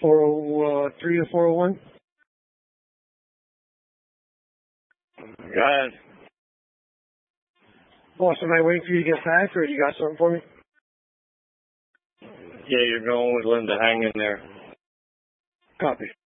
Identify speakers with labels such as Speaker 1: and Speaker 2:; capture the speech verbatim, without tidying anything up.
Speaker 1: four oh three or four oh one?
Speaker 2: Go ahead.
Speaker 1: Boss, am I waiting for you to get back, or you got something for me?
Speaker 2: Yeah, you're going with Linda. Hang in there.
Speaker 1: Copy.